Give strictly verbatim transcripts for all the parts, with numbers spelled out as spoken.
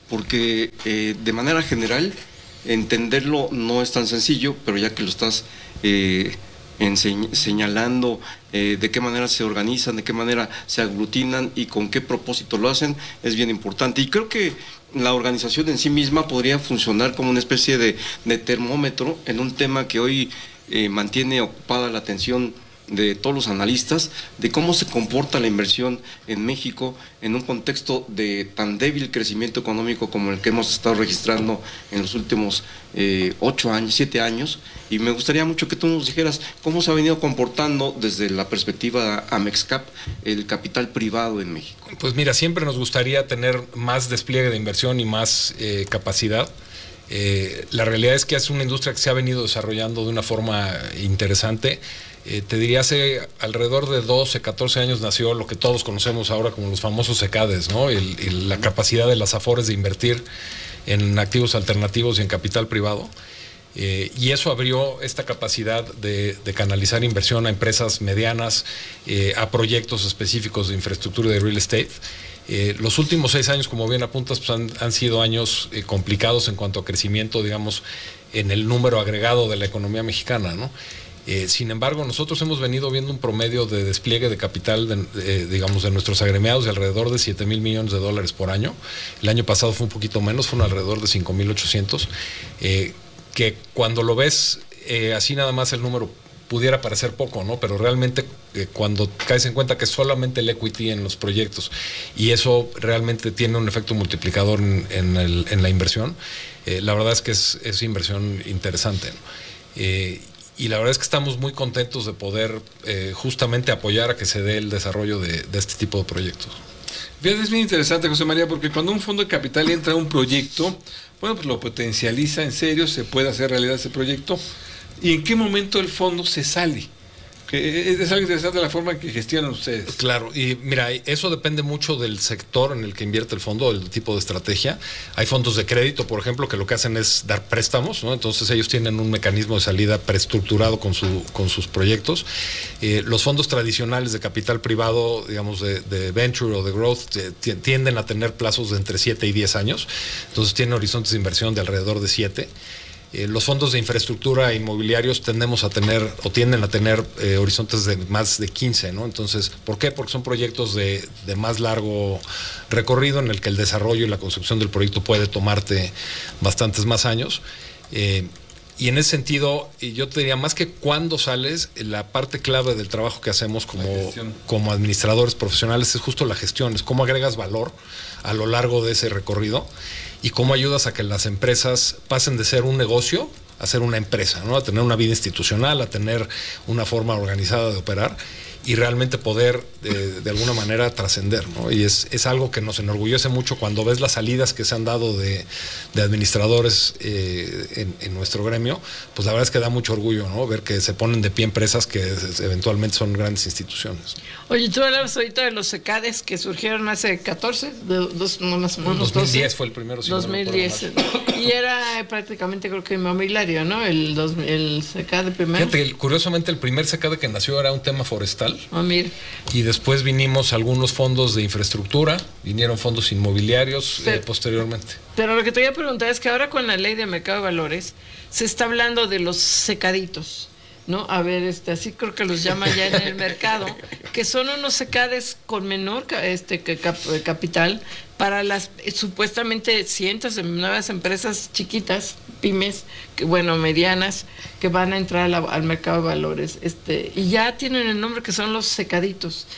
porque eh, de manera general entenderlo no es tan sencillo, pero ya que lo estás eh, enseñ- señalando eh, de qué manera se organizan, de qué manera se aglutinan y con qué propósito lo hacen, es bien importante. Y creo que la organización en sí misma podría funcionar como una especie de, de termómetro en un tema que hoy eh, mantiene ocupada la atención de todos los analistas, de cómo se comporta la inversión en México en un contexto de tan débil crecimiento económico como el que hemos estado registrando en los últimos eh, ocho años, siete años, y me gustaría mucho que tú nos dijeras cómo se ha venido comportando desde la perspectiva Amexcap el capital privado en México. Pues mira, siempre nos gustaría tener más despliegue de inversión y más eh, capacidad. Eh, la realidad es que es una industria que se ha venido desarrollando de una forma interesante. Eh, te diría, hace alrededor de doce, catorce años nació lo que todos conocemos ahora como los famosos SECADES, ¿no? El, el, la capacidad de las AFORES de invertir en activos alternativos y en capital privado. Eh, y eso abrió esta capacidad de, de canalizar inversión a empresas medianas, eh, a proyectos específicos de infraestructura de real estate. Eh, los últimos seis años, como bien apuntas, pues han, han sido años eh, complicados en cuanto a crecimiento, digamos, en el número agregado de la economía mexicana, ¿no? Eh, sin embargo, nosotros hemos venido viendo un promedio de despliegue de capital, de, eh, digamos, de nuestros agremiados de alrededor de siete mil millones de dólares por año. El año pasado fue un poquito menos, fueron alrededor de cinco mil ochocientos, eh, que cuando lo ves eh, así nada más el número pudiera parecer poco, ¿no? Pero realmente eh, cuando caes en cuenta que solamente el equity en los proyectos y eso realmente tiene un efecto multiplicador en, en, el, en la inversión, eh, la verdad es que es, es inversión interesante, ¿no? Eh, Y la verdad es que estamos muy contentos de poder eh, justamente apoyar a que se dé el desarrollo de, de este tipo de proyectos. Fíjate, es bien interesante, José María, porque cuando un fondo de capital entra a un proyecto, bueno, pues lo potencializa en serio, se puede hacer realidad ese proyecto. ¿Y en qué momento el fondo se sale? Que es algo interesante la forma en que gestionan ustedes. Claro, y mira, eso depende mucho del sector en el que invierte el fondo, del tipo de estrategia. Hay fondos de crédito, por ejemplo, que lo que hacen es dar préstamos, ¿no? Entonces ellos tienen un mecanismo de salida preestructurado con, su, con sus proyectos. Eh, los fondos tradicionales de capital privado, digamos, de, de venture o de growth, tienden a tener plazos de entre siete y diez años. Entonces tienen horizontes de inversión de alrededor de siete. Eh, los fondos de infraestructura inmobiliarios tendemos a tener o tienden a tener eh, horizontes de más de quince, ¿no? Entonces, ¿por qué? Porque son proyectos de, de más largo recorrido en el que el desarrollo y la construcción del proyecto puede tomarte bastantes más años. Eh, y en ese sentido, yo te diría, más que cuándo sales, la parte clave del trabajo que hacemos como, como administradores profesionales es justo la gestión, es cómo agregas valor a lo largo de ese recorrido y cómo ayudas a que las empresas pasen de ser un negocio a ser una empresa, ¿no? A tener una vida institucional, a tener una forma organizada de operar y realmente poder de, de alguna manera trascender, ¿no? Y es, es algo que nos enorgullece mucho cuando ves las salidas que se han dado de, de administradores eh, en, en nuestro gremio, pues la verdad es que da mucho orgullo, ¿no? Ver que se ponen de pie empresas que eventualmente son grandes instituciones. Oye, tú hablabas ahorita de los SECADES que surgieron hace catorce, de, dos, no más o menos dos mil diez fue el primero. Si dos mil diez, no y era prácticamente creo que inmobiliario, ¿no? El, dos, el SECADE primero. Fíjate, curiosamente el primer SECADE que nació era un tema forestal. Ah, mira. Y después vinimos algunos fondos de infraestructura, vinieron fondos inmobiliarios pero, eh, posteriormente. Pero lo que te voy a preguntar es que ahora con la ley de mercado de valores se está hablando de los secaditos, ¿no? A ver, este, así creo que los llaman ya en el mercado, que son unos SECADES con menor este, cap, capital para las eh, supuestamente cientos de nuevas empresas chiquitas, pymes, que, bueno, medianas, que van a entrar a la, al mercado de valores. Este, y ya tienen el nombre que son los secaditos.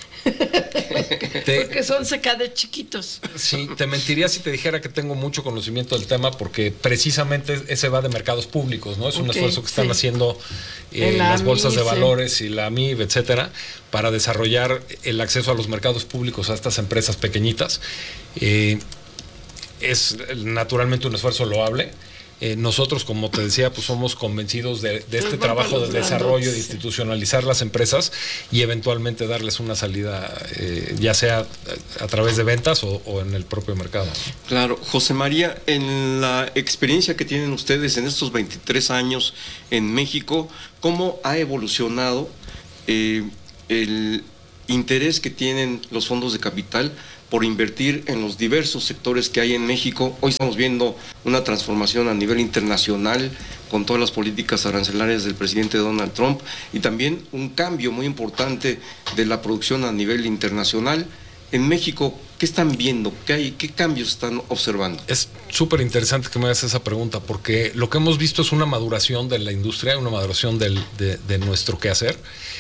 Te, porque son SECADES chiquitos. Sí, te mentiría si te dijera que tengo mucho conocimiento del tema, porque precisamente ese va de mercados públicos, ¿no? Es un okay, esfuerzo que están sí. haciendo eh, las bolsas de valores sí. y la M I B, etcétera, para desarrollar el acceso a los mercados públicos a estas empresas pequeñitas. Eh, es naturalmente un esfuerzo loable. Eh, nosotros, como te decía, pues somos convencidos de, de este trabajo de desarrollo, de institucionalizar las empresas y eventualmente darles una salida, eh, ya sea a, a través de ventas o, o en el propio mercado. Claro. José María, en la experiencia que tienen ustedes en estos veintitrés años en México, ¿cómo ha evolucionado eh, el interés que tienen los fondos de capital por invertir en los diversos sectores que hay en México. Hoy estamos viendo una transformación a nivel internacional con todas las políticas arancelarias del presidente Donald Trump y también un cambio muy importante de la producción a nivel internacional. En México, ¿qué están viendo? ¿Qué hay? ¿Qué cambios están observando? Es súper interesante que me hagas esa pregunta, porque lo que hemos visto es una maduración de la industria, una maduración del, de, de nuestro quehacer,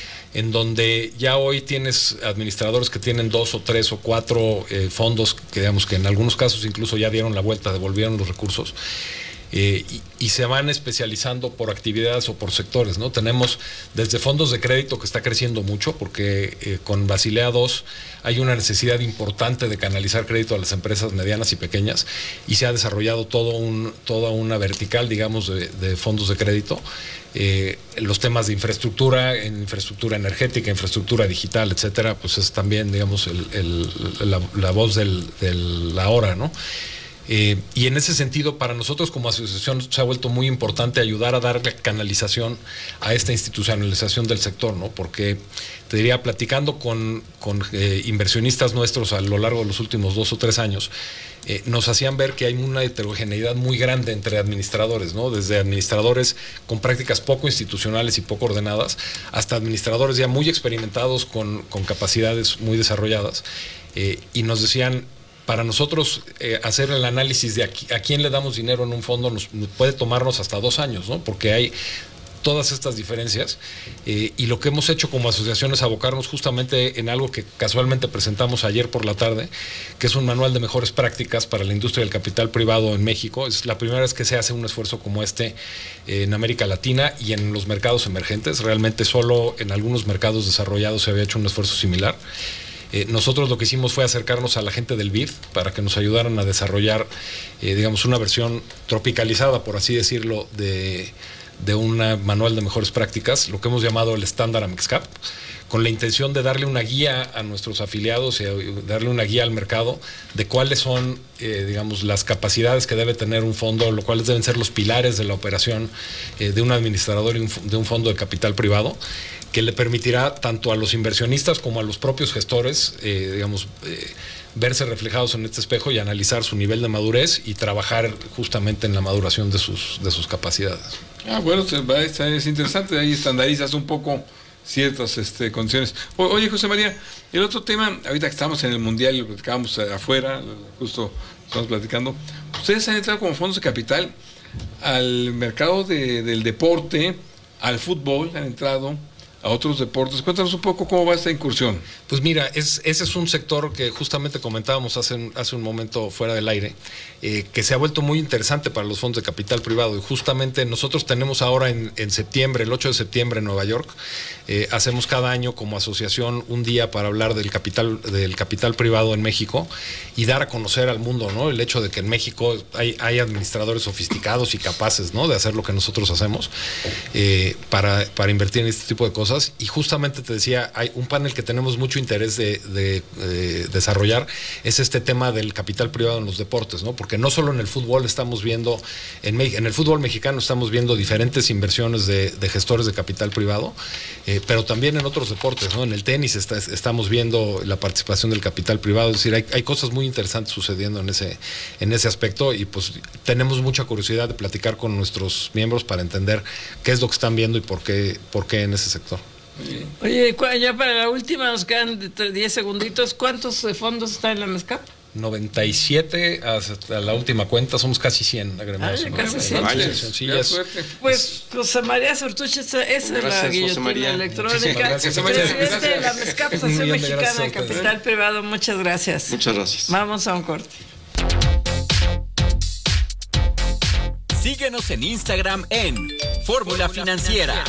en donde ya hoy tienes administradores que tienen dos o tres o cuatro eh, fondos, que digamos que en algunos casos incluso ya dieron la vuelta, devolvieron los recursos. Eh, y, y se van especializando por actividades o por sectores, ¿no? Tenemos desde fondos de crédito, que está creciendo mucho, porque eh, con Basilea dos hay una necesidad importante de canalizar crédito a las empresas medianas y pequeñas, y se ha desarrollado todo un, toda una vertical, digamos, de, de fondos de crédito. Eh, los temas de infraestructura, en infraestructura energética, infraestructura digital, etcétera, pues es también, digamos, el, el, la, la voz del, de la hora, ¿no? Eh, y en ese sentido, para nosotros como asociación se ha vuelto muy importante ayudar a dar canalización a esta institucionalización del sector, ¿no? Porque te diría, platicando con, con eh, inversionistas nuestros a lo largo de los últimos dos o tres años, eh, nos hacían ver que hay una heterogeneidad muy grande entre administradores, ¿no? Desde administradores con prácticas poco institucionales y poco ordenadas, hasta administradores ya muy experimentados con, con capacidades muy desarrolladas. Eh, y nos decían, para nosotros eh, hacer el análisis de aquí, a quién le damos dinero en un fondo nos, nos puede tomarnos hasta dos años, ¿no? Porque hay todas estas diferencias eh, y lo que hemos hecho como asociación es abocarnos justamente en algo que casualmente presentamos ayer por la tarde, que es un manual de mejores prácticas para la industria del capital privado en México. Es la primera vez que se hace un esfuerzo como este eh, en América Latina y en los mercados emergentes. Realmente solo en algunos mercados desarrollados se había hecho un esfuerzo similar. Eh, nosotros lo que hicimos fue acercarnos a la gente del B I D para que nos ayudaran a desarrollar, eh, digamos, una versión tropicalizada, por así decirlo, de, de un manual de mejores prácticas, lo que hemos llamado el estándar Amexcap, con la intención de darle una guía a nuestros afiliados y darle una guía al mercado de cuáles son, eh, digamos, las capacidades que debe tener un fondo, lo cuales deben ser los pilares de la operación eh, de un administrador y un, de un fondo de capital privado, que le permitirá tanto a los inversionistas como a los propios gestores, eh, digamos, eh, verse reflejados en este espejo y analizar su nivel de madurez y trabajar justamente en la maduración de sus, de sus capacidades. Ah, bueno, es interesante, ahí estandarizas un poco ciertas este, condiciones. O, oye, José María, el otro tema, ahorita que estamos en el Mundial y lo platicábamos afuera, justo estamos platicando, ustedes han entrado como fondos de capital al mercado de, del deporte, al fútbol, han entrado a otros deportes. Cuéntanos un poco cómo va esta incursión. Pues mira, es, ese es un sector que justamente comentábamos hace, hace un momento fuera del aire, eh, que se ha vuelto muy interesante para los fondos de capital privado, y justamente nosotros tenemos ahora en, en septiembre, el ocho de septiembre en Nueva York, eh, hacemos cada año como asociación un día para hablar del capital, del capital privado en México y dar a conocer al mundo, ¿no? El hecho de que en México hay, hay administradores sofisticados y capaces, ¿no?, de hacer lo que nosotros hacemos eh, para, para invertir en este tipo de cosas. Y justamente te decía, hay un panel que tenemos mucho interés de, de, de desarrollar, es este tema del capital privado en los deportes, ¿no? Porque no solo en el fútbol estamos viendo, en, en el fútbol mexicano estamos viendo diferentes inversiones de, de gestores de capital privado, eh, pero también en otros deportes, ¿no? En el tenis está, estamos viendo la participación del capital privado, es decir, hay, hay cosas muy interesantes sucediendo en ese, en ese aspecto, y pues tenemos mucha curiosidad de platicar con nuestros miembros para entender qué es lo que están viendo y por qué, por qué en ese sector. Oye, ya para la última nos quedan diez segunditos. ¿Cuántos fondos están en la Amexcap? noventa y siete hasta la última cuenta, somos casi cien agremiados. Ah, casi cien. Sí, ya es, pues José María Sortuche, esa es la guillotina electrónica. Gracias, presidente de la Amexcap, Asociación Mexicana de Capital Privado, muchas gracias. Muchas gracias. Vamos a un corte. Síguenos en Instagram en Fórmula Financiera.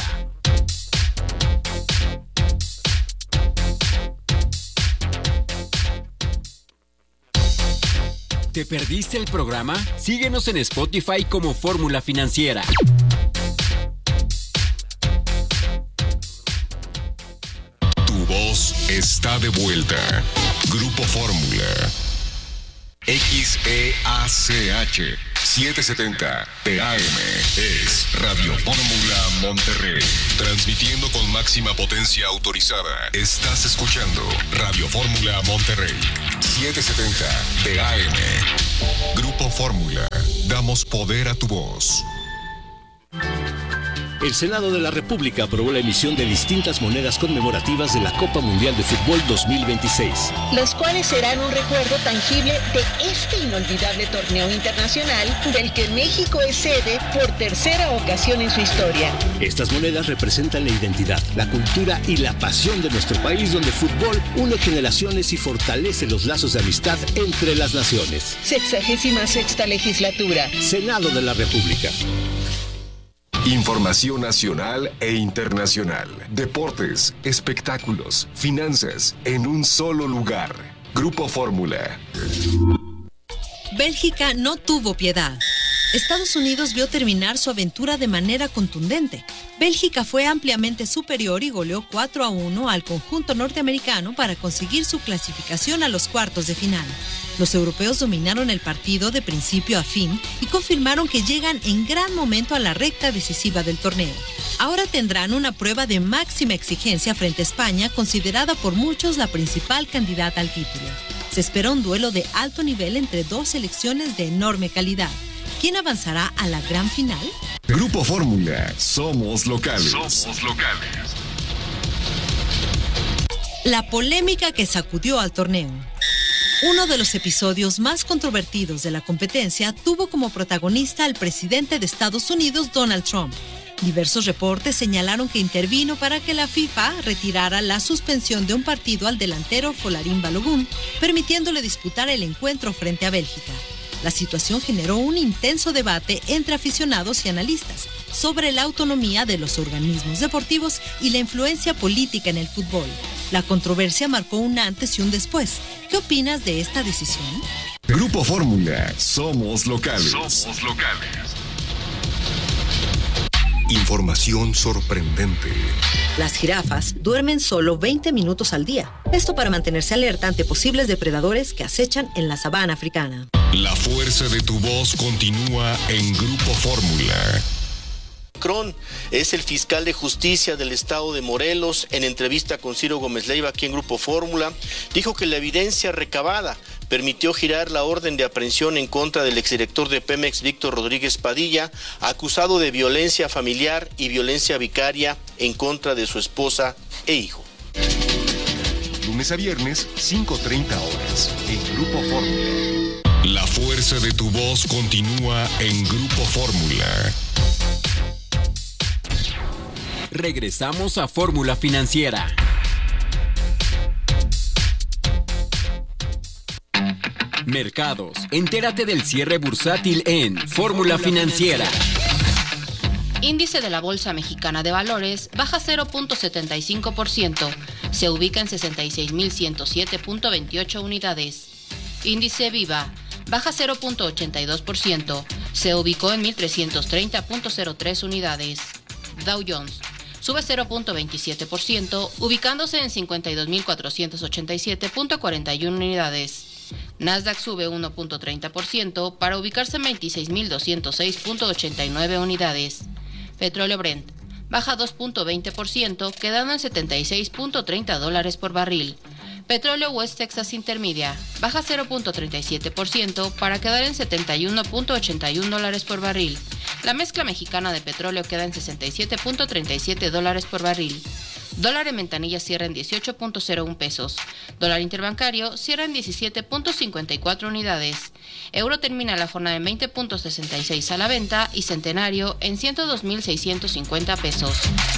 ¿Te perdiste el programa? Síguenos en Spotify como Fórmula Financiera. Tu voz está de vuelta. Grupo Fórmula. X E A C H setecientos setenta de A M. Es Radio Fórmula Monterrey. Transmitiendo con máxima potencia autorizada. Estás escuchando Radio Fórmula Monterrey. setecientos setenta de A M. Grupo Fórmula. Damos poder a tu voz. El Senado de la República aprobó la emisión de distintas monedas conmemorativas de la Copa Mundial de Fútbol dos mil veintiséis. Las cuales serán un recuerdo tangible de este inolvidable torneo internacional del que México es sede por tercera ocasión en su historia. Estas monedas representan la identidad, la cultura y la pasión de nuestro país, donde el fútbol une generaciones y fortalece los lazos de amistad entre las naciones. Sexagésima sexta legislatura. Senado de la República. Información nacional e internacional. Deportes, espectáculos, finanzas, en un solo lugar. Grupo Fórmula. Bélgica no tuvo piedad. Estados Unidos vio terminar su aventura de manera contundente. Bélgica fue ampliamente superior y goleó cuatro a uno al conjunto norteamericano para conseguir su clasificación a los cuartos de final. Los europeos dominaron el partido de principio a fin y confirmaron que llegan en gran momento a la recta decisiva del torneo. Ahora tendrán una prueba de máxima exigencia frente a España, considerada por muchos la principal candidata al título. Se espera un duelo de alto nivel entre dos selecciones de enorme calidad. ¿Quién avanzará a la gran final? Grupo Fórmula. Somos locales. Somos locales. La polémica que sacudió al torneo. Uno de los episodios más controvertidos de la competencia tuvo como protagonista al presidente de Estados Unidos, Donald Trump. Diversos reportes señalaron que intervino para que la FIFA retirara la suspensión de un partido al delantero Folarin Balogun, permitiéndole disputar el encuentro frente a Bélgica. La situación generó un intenso debate entre aficionados y analistas sobre la autonomía de los organismos deportivos y la influencia política en el fútbol. La controversia marcó un antes y un después. ¿Qué opinas de esta decisión? Grupo Fórmula. Somos locales. Somos locales. Información sorprendente. Las jirafas duermen solo veinte minutos al día. Esto para mantenerse alerta ante posibles depredadores que acechan en la sabana africana. La fuerza de tu voz continúa en Grupo Fórmula. Cron es el fiscal de justicia del estado de Morelos. En entrevista con Ciro Gómez Leiva aquí en Grupo Fórmula, dijo que la evidencia recabada permitió girar la orden de aprehensión en contra del exdirector de Pemex, Víctor Rodríguez Padilla, acusado de violencia familiar y violencia vicaria en contra de su esposa e hijo. Lunes a viernes, cinco treinta horas, en Grupo Fórmula. La fuerza de tu voz continúa en Grupo Fórmula. Regresamos a Fórmula Financiera. Mercados. Entérate del cierre bursátil en Fórmula Financiera. Índice de la Bolsa Mexicana de Valores baja cero punto setenta y cinco por ciento. Se ubica en sesenta y seis mil ciento siete punto veintiocho unidades. Índice Viva baja cero punto ochenta y dos por ciento. Se ubicó en mil trescientos treinta punto cero tres unidades. Dow Jones sube cero punto veintisiete por ciento, ubicándose en cincuenta y dos mil cuatrocientos ochenta y siete punto cuarenta y uno unidades. Nasdaq sube uno punto treinta por ciento para ubicarse en veintiséis mil doscientos seis punto ochenta y nueve unidades. Petróleo Brent baja dos punto veinte por ciento, quedando en setenta y seis punto treinta dólares por barril. Petróleo West Texas Intermedia baja cero punto treinta y siete por ciento para quedar en setenta y uno punto ochenta y uno dólares por barril. La mezcla mexicana de petróleo queda en sesenta y siete punto treinta y siete dólares por barril. Dólar en ventanilla cierra en dieciocho punto cero uno pesos. Dólar interbancario cierra en diecisiete punto cincuenta y cuatro unidades. Euro termina la jornada en veinte punto sesenta y seis a la venta y centenario en ciento dos mil seiscientos cincuenta pesos.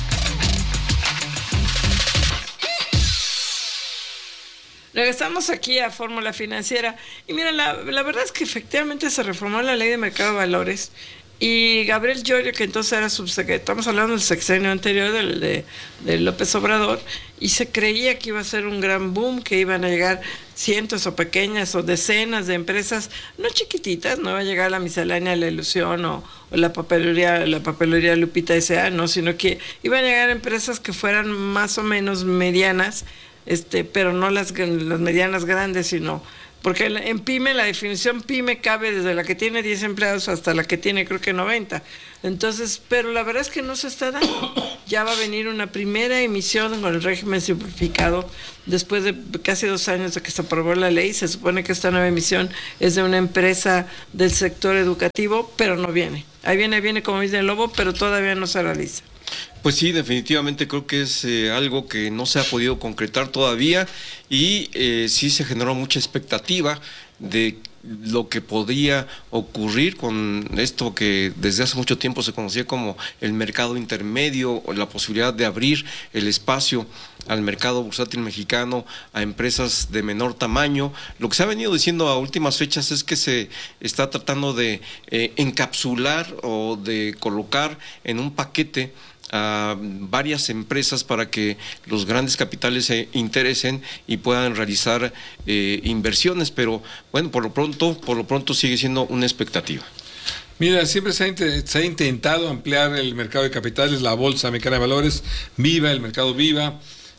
Regresamos aquí a Fórmula Financiera y mira, la, la verdad es que efectivamente se reformó la ley de mercado de valores y Gabriel Llorio, que entonces era subsecretario, estamos hablando del sexenio anterior del, de, de López Obrador, y se creía que iba a ser un gran boom, que iban a llegar cientos o pequeñas o decenas de empresas, no chiquititas, no iba a llegar la miscelánea La Ilusión o, o la papelería, la papelería Lupita S A, no, sino que iban a llegar empresas que fueran más o menos medianas, este, pero no las, las medianas grandes, sino porque en pyme, la definición pyme cabe desde la que tiene diez empleados hasta la que tiene creo que noventa. Entonces, pero la verdad es que no se está dando. Ya va a venir una primera emisión con el régimen simplificado después de casi dos años de que se aprobó la ley. Se supone que esta nueva emisión es de una empresa del sector educativo, pero no viene. Ahí viene, viene como dice el lobo, pero todavía no se realiza. Pues sí, definitivamente creo que es eh, algo que no se ha podido concretar todavía y eh, sí se generó mucha expectativa de lo que podría ocurrir con esto que desde hace mucho tiempo se conocía como el mercado intermedio, o la posibilidad de abrir el espacio al mercado bursátil mexicano a empresas de menor tamaño. Lo que se ha venido diciendo a últimas fechas es que se está tratando de eh, encapsular o de colocar en un paquete a varias empresas para que los grandes capitales se interesen y puedan realizar eh, inversiones, pero bueno, por lo pronto, por lo pronto sigue siendo una expectativa. Mira, siempre se ha, se ha intentado ampliar el mercado de capitales, la Bolsa Mexicana de Valores, Viva, el mercado Viva,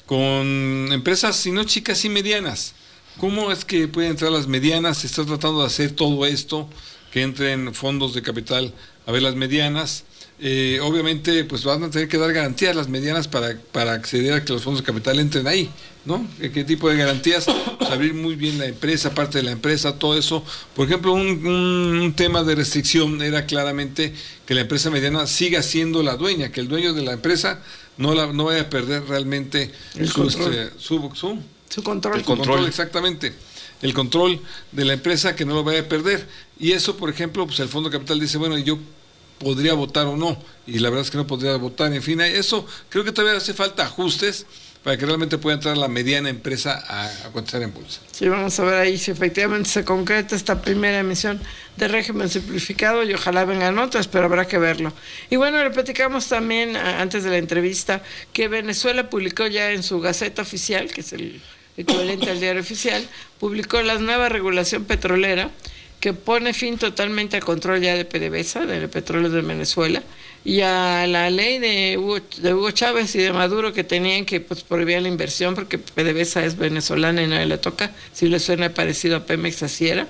con empresas, si no chicas, sí medianas. ¿Cómo es que pueden entrar las medianas? Se está tratando de hacer todo esto, que entren fondos de capital a ver las medianas. Eh, obviamente, pues van a tener que dar garantías las medianas para, para acceder a que los fondos de capital entren ahí, ¿no? ¿Qué, qué tipo de garantías? Pues abrir muy bien la empresa, parte de la empresa, todo eso. Por ejemplo, un, un, un tema de restricción era claramente que la empresa mediana siga siendo la dueña, que el dueño de la empresa no la no vaya a perder realmente el su, control. Este, su, su, su control. El control, control, exactamente. El control de la empresa que no lo vaya a perder. Y eso, por ejemplo, pues el Fondo de Capital dice, bueno, yo podría votar o no, y la verdad es que no podría votar, en fin, eso creo que todavía hace falta ajustes para que realmente pueda entrar la mediana empresa a, a cotizar en bolsa. Sí, vamos a ver ahí si efectivamente se concreta esta primera emisión de régimen simplificado y ojalá vengan otras, pero habrá que verlo. Y bueno, le platicamos también antes de la entrevista que Venezuela publicó ya en su Gaceta Oficial, que es el equivalente al diario oficial, publicó la nueva regulación petrolera que pone fin totalmente al control ya de PDVSA, del petróleo de Venezuela, y a la ley de Hugo, de Hugo Chávez y de Maduro que tenían que pues prohibir la inversión porque PDVSA es venezolana y nadie le toca. Si le suena parecido a Pemex, así era.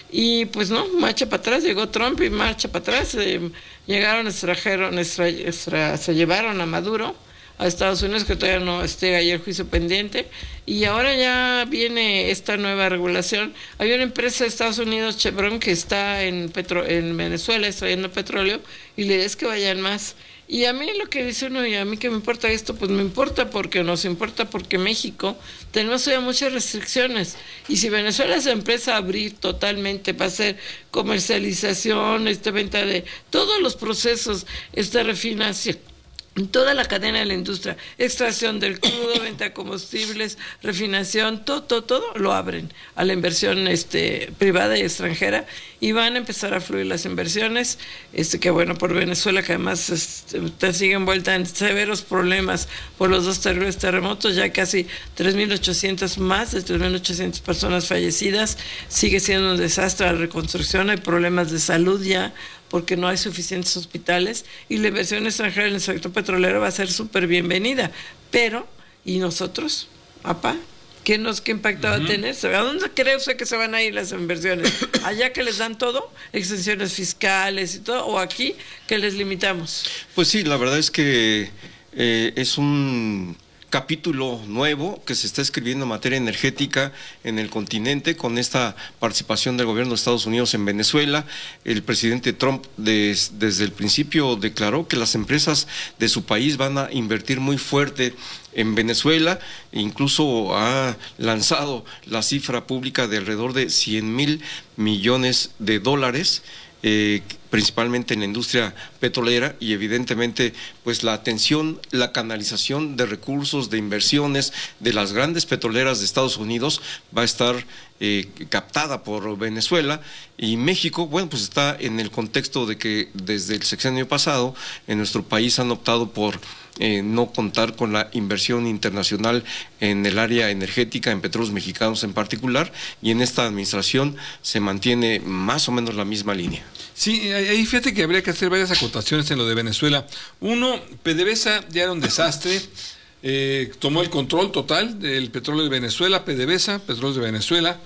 Y pues no, marcha para atrás, llegó Trump y marcha para atrás, eh, llegaron extranjeros, extra, extra, se llevaron a Maduro a Estados Unidos, que todavía no esté ahí el juicio pendiente, y ahora ya viene esta nueva regulación. Hay una empresa de Estados Unidos, Chevron, que está en petro, en Venezuela extrayendo petróleo, y le es que vayan más. Y a mí lo que dice uno, y a mí que me importa esto, pues me importa porque nos importa porque México tenemos ya muchas restricciones, y si Venezuela se empieza a abrir totalmente para hacer comercialización, esta venta de todos los procesos, esta refinación, toda la cadena de la industria, extracción del crudo, venta de combustibles, refinación, todo, todo, todo lo abren a la inversión este, privada y extranjera, y van a empezar a fluir las inversiones, este que bueno, por Venezuela, que además este, sigue envuelta en severos problemas por los dos terribles terremotos, ya casi tres mil ochocientas, más de tres mil ochocientas personas fallecidas, sigue siendo un desastre la reconstrucción, hay problemas de salud ya, porque no hay suficientes hospitales, y la inversión extranjera en el sector petrolero va a ser súper bienvenida. Pero, ¿y nosotros, papá? ¿Qué, nos, qué impacto va a tener? ¿A dónde cree usted que se van a ir las inversiones? ¿Allá que les dan todo? ¿Exenciones fiscales y todo? ¿O aquí que les limitamos? Pues sí, la verdad es que eh, es un capítulo nuevo que se está escribiendo en materia energética en el continente con esta participación del gobierno de Estados Unidos en Venezuela. El presidente Trump des, desde el principio declaró que las empresas de su país van a invertir muy fuerte en Venezuela, incluso ha lanzado la cifra pública de alrededor de cien mil millones de dólares, eh, principalmente en la industria petrolera, y evidentemente pues la atención, la canalización de recursos, de inversiones de las grandes petroleras de Estados Unidos va a estar eh, captada por Venezuela, y México, bueno, pues está en el contexto de que desde el sexenio pasado en nuestro país han optado por Eh, no contar con la inversión internacional en el área energética, en petróleos mexicanos en particular, y en esta administración se mantiene más o menos la misma línea. Sí, ahí fíjate que habría que hacer varias acotaciones en lo de Venezuela. Uno, PDVSA ya era un desastre, eh, tomó el control total del petróleo de Venezuela, PDVSA, Petróleos de Venezuela,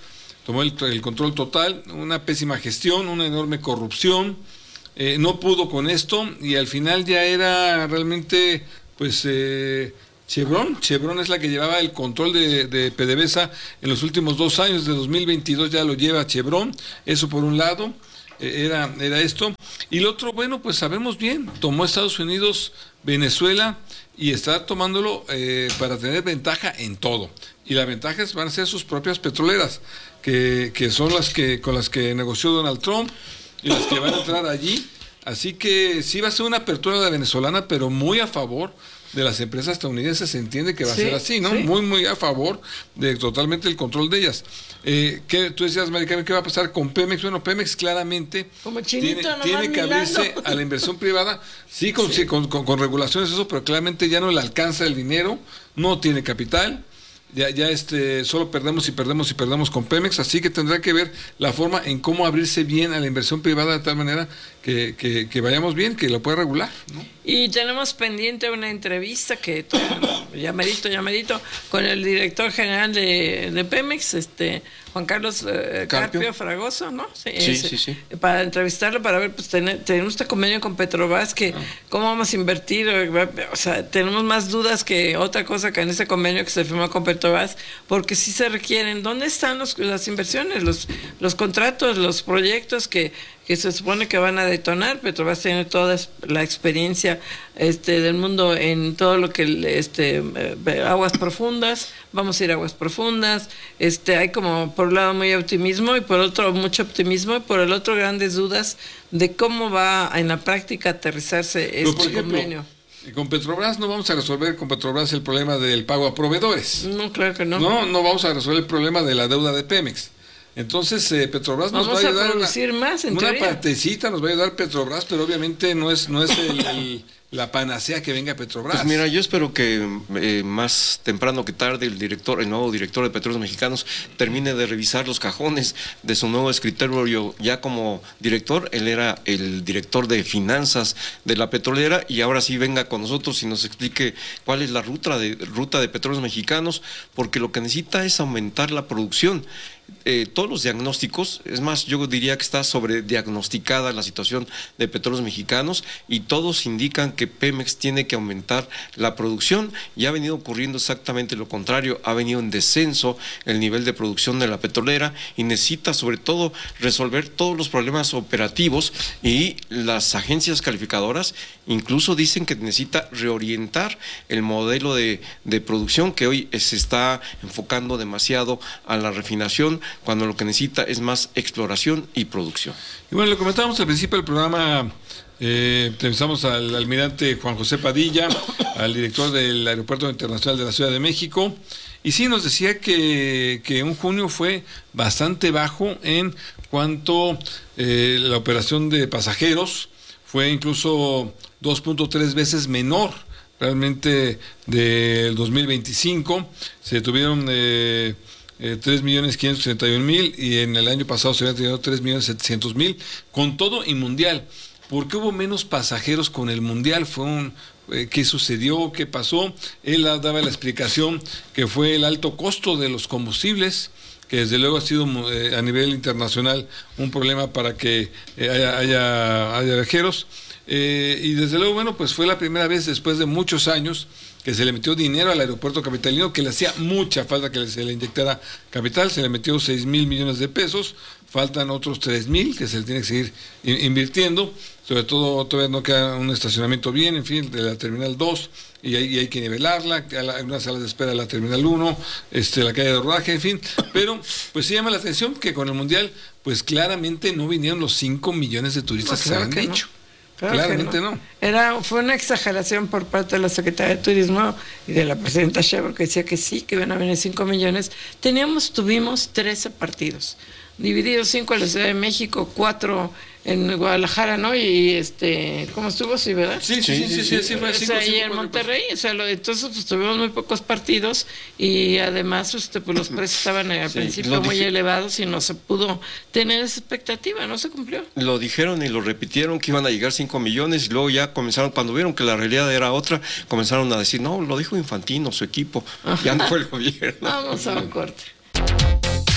tomó el, el control total, una pésima gestión, una enorme corrupción, eh, no pudo con esto y al final ya era realmente, pues, eh, Chevron, Chevron es la que llevaba el control de, de PDVSA en los últimos dos años, de dos mil veintidós ya lo lleva Chevron, eso por un lado, eh, era, era esto. Y lo otro, bueno, pues sabemos bien, tomó Estados Unidos Venezuela y está tomándolo eh, para tener ventaja en todo. Y las ventajas van a ser sus propias petroleras, que, que son las que con las que negoció Donald Trump y las que van a entrar allí. Así que sí va a ser una apertura de la venezolana, pero muy a favor de las empresas estadounidenses. Se entiende que va sí, a ser así, ¿no? Sí. Muy, muy a favor de totalmente el control de ellas. Eh, ¿qué, tú decías, Maricarmen, ¿qué va a pasar con Pemex? Bueno, Pemex claramente Como chinito, tiene, tiene que abrirse mirando. a la inversión privada, sí, con, sí. Sí, con, con, con regulaciones, eso, pero claramente ya no le alcanza el dinero, no tiene capital. Ya, ya este, solo perdemos y perdemos y perdemos con Pemex, así que tendrá que ver la forma en cómo abrirse bien a la inversión privada de tal manera que, que, que vayamos bien, que lo pueda regular, ¿no? Y tenemos pendiente una entrevista que llamadito, llamadito, con el director general de, de Pemex, este Juan Carlos eh, Carpio. Carpio Fragoso, ¿no? Sí, sí, ese, sí, sí. Para entrevistarlo, para ver, pues tener, tenemos este convenio con Petrobras, que ah. cómo vamos a invertir, o sea, tenemos más dudas que otra cosa que en ese convenio que se firmó con Petrobras, porque sí se requieren. ¿Dónde están los, las inversiones, los, los contratos, los proyectos que que se supone que van a detonar? Petrobras tiene toda la experiencia este del mundo en todo lo que este eh, aguas profundas, vamos a ir a aguas profundas, este hay como por un lado muy optimismo y por otro mucho optimismo y por el otro grandes dudas de cómo va en la práctica aterrizarse este por ejemplo, convenio. Con Petrobras no vamos a resolver con Petrobras el problema del pago a proveedores. No, claro que no. No, no vamos a resolver el problema de la deuda de Pemex. Entonces, eh, Petrobras nos Vamos va a ayudar a producir una, más, en una teoría. partecita nos va a ayudar Petrobras, pero obviamente no es no es el, el, la panacea que venga Petrobras. Pues mira, yo espero que eh, más temprano que tarde el director, el nuevo director de Petróleos Mexicanos termine de revisar los cajones de su nuevo escritorio ya como director. Él era el director de finanzas de la petrolera y ahora sí venga con nosotros y nos explique cuál es la ruta de ruta de Petróleos Mexicanos, porque lo que necesita es aumentar la producción. Eh, todos los diagnósticos, es más, yo diría que está sobrediagnosticada la situación de Petróleos Mexicanos y todos indican que Pemex tiene que aumentar la producción y ha venido ocurriendo exactamente lo contrario, ha venido en descenso el nivel de producción de la petrolera y necesita sobre todo resolver todos los problemas operativos y las agencias calificadoras incluso dicen que necesita reorientar el modelo de, de producción que hoy se está enfocando demasiado a la refinación cuando lo que necesita es más exploración y producción. Y bueno, lo comentábamos al principio del programa, eh, entrevistamos al almirante Juan José Padilla, al director del Aeropuerto Internacional de la Ciudad de México, y sí nos decía que, que un junio fue bastante bajo en cuanto eh, la operación de pasajeros, fue incluso dos punto tres veces menor realmente del dos mil veinticinco, se tuvieron eh, Eh, tres millones quinientos treinta y un mil y en el año pasado se habían tenido tres millones setecientos mil con todo y mundial. ¿Por qué hubo menos pasajeros con el mundial? Fue un eh, ¿qué sucedió? ¿Qué pasó? Él daba la explicación que fue el alto costo de los combustibles, que desde luego ha sido eh, a nivel internacional un problema para que eh, haya, haya, haya viajeros. Eh, y desde luego, bueno, pues fue la primera vez después de muchos años que se le metió dinero al aeropuerto capitalino, que le hacía mucha falta que se le inyectara capital, se le metió seis mil millones de pesos, faltan otros tres mil que se le tiene que seguir invirtiendo, sobre todo todavía no queda un estacionamiento bien, en fin, de la Terminal dos, y hay, y hay que nivelarla, hay unas salas de espera de la Terminal uno, este, la calle de rodaje, en fin, pero pues sí llama la atención que con el Mundial, pues claramente no vinieron los cinco millones de turistas no, que se habían dicho. Claro Claramente no. no. Era, fue una exageración por parte de la Secretaría de Turismo y de la presidenta Sheinbaum, que decía que sí, que iban a venir cinco millones. Teníamos, tuvimos trece partidos, divididos cinco en la Ciudad de México, cuatro en Guadalajara, ¿no? Y este, ¿cómo estuvo? Sí, ¿verdad? Sí, sí, sí, sí, sí, sí, fue o sea, y en Monterrey, o sea, lo, entonces pues tuvimos muy pocos partidos y además este, pues, los precios estaban al sí, principio muy dije... elevados y no se pudo tener esa expectativa, no se cumplió. Lo dijeron y lo repitieron que iban a llegar cinco millones y luego ya comenzaron, cuando vieron que la realidad era otra, comenzaron a decir, no, lo dijo Infantino, su equipo, ya no fue el gobierno. Vamos a un corte.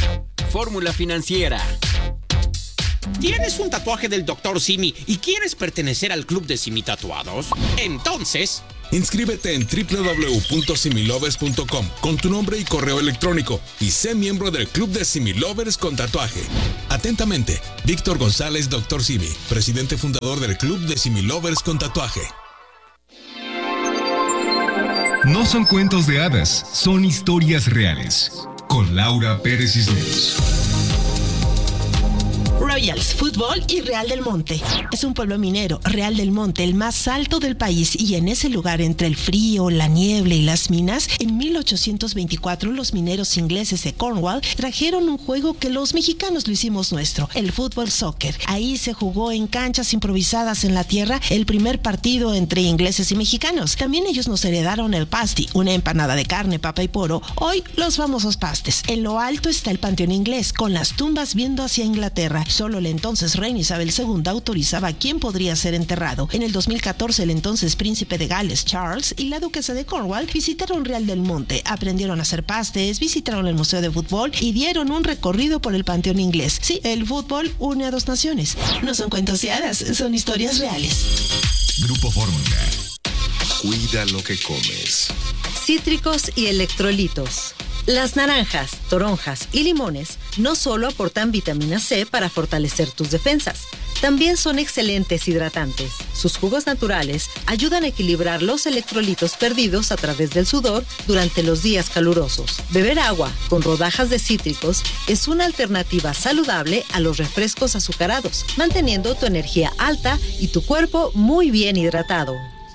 Fórmula Financiera. ¿Tienes un tatuaje del doctor Simi y quieres pertenecer al club de Simi Tatuados? Entonces, inscríbete en doble u doble u doble u punto similovers punto com con tu nombre y correo electrónico y sé miembro del club de Similovers con tatuaje. Atentamente, Víctor González, doctor Simi, presidente fundador del club de Similovers con tatuaje. No son cuentos de hadas, son historias reales. Con Laura Pérez Cisneros. Royals, Fútbol y Real del Monte. Es un pueblo minero, Real del Monte, el más alto del país, y en ese lugar, entre el frío, la niebla y las minas, en mil ochocientos veinticuatro los mineros ingleses de Cornwall trajeron un juego que los mexicanos lo hicimos nuestro, el fútbol soccer. Ahí se jugó en canchas improvisadas en la tierra el primer partido entre ingleses y mexicanos. También ellos nos heredaron el pasty, una empanada de carne, papa y poro. Hoy los famosos pastes. En lo alto está el panteón inglés, con las tumbas viendo hacia Inglaterra. Solo la entonces reina Isabel segunda autorizaba a quién podría ser enterrado. En el dos mil catorce, el entonces príncipe de Gales, Charles, y la duquesa de Cornwall visitaron Real del Monte, aprendieron a hacer pastes, visitaron el museo de fútbol y dieron un recorrido por el panteón inglés. Sí, el fútbol une a dos naciones. No son cuentos de hadas, son historias reales. Grupo Fórmula. Cuida lo que comes. Cítricos y electrolitos. Las naranjas, toronjas y limones no solo aportan vitamina C para fortalecer tus defensas, también son excelentes hidratantes. Sus jugos naturales ayudan a equilibrar los electrolitos perdidos a través del sudor durante los días calurosos. Beber agua con rodajas de cítricos es una alternativa saludable a los refrescos azucarados, manteniendo tu energía alta y tu cuerpo muy bien hidratado.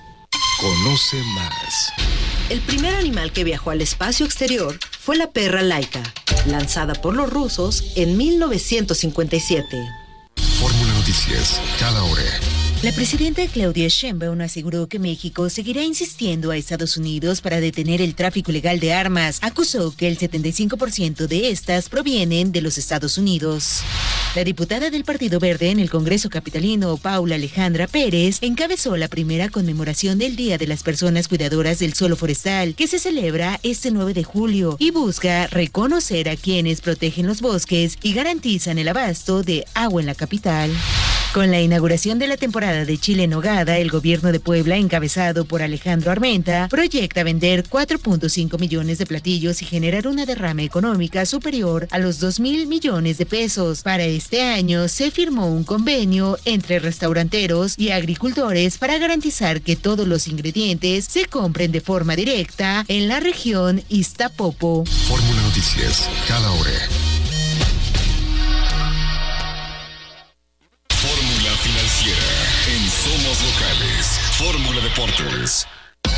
Conoce más. El primer animal que viajó al espacio exterior fue la perra Laika, lanzada por los rusos en mil novecientos cincuenta y siete. Fórmula Noticias, cada hora. La presidenta Claudia Sheinbaum aseguró que México seguirá insistiendo a Estados Unidos para detener el tráfico ilegal de armas. Acusó que el setenta y cinco por ciento de estas provienen de los Estados Unidos. La diputada del Partido Verde en el Congreso capitalino, Paula Alejandra Pérez, encabezó la primera conmemoración del Día de las Personas Cuidadoras del Suelo Forestal, que se celebra este nueve de julio y busca reconocer a quienes protegen los bosques y garantizan el abasto de agua en la capital. Con la inauguración de la temporada de chile en nogada, el gobierno de Puebla, encabezado por Alejandro Armenta, proyecta vender cuatro punto cinco millones de platillos y generar una derrama económica superior a los dos mil millones de pesos. Para este año se firmó un convenio entre restauranteros y agricultores para garantizar que todos los ingredientes se compren de forma directa en la región Iztapopo. Fórmula Noticias, cada hora. Fórmula Financiera en Somos Locales. Fórmula Deportes.